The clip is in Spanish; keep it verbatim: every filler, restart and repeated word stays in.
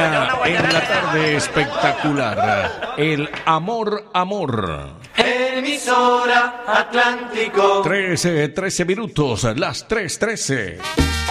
Suena en la tarde espectacular. El amor, amor. Emisora Atlántico. trece, trece minutos, las tres trece.